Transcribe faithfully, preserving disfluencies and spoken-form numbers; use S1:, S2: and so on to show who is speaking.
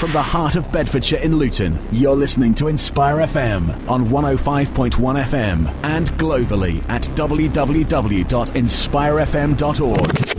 S1: from the heart of Bedfordshire in Luton, you're listening to Inspire F M on one oh five point one F M and globally at w w w dot inspire f m dot org.